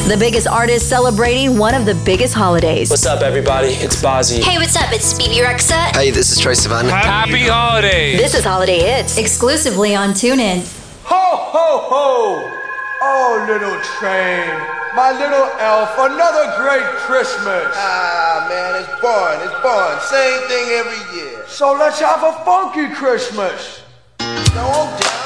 The biggest artist celebrating one of the biggest holidays. What's up, everybody? It's Bozzy. Hey, what's up? It's Bebe Rexha. Hey, this is Troye Sivan. Happy holidays. This is Holiday Hits, exclusively on TuneIn. Ho, ho, ho! Oh, little train, my little elf, another great Christmas. Ah, man, it's boring. Same thing every year. So let's have a funky Christmas. No, I'm down.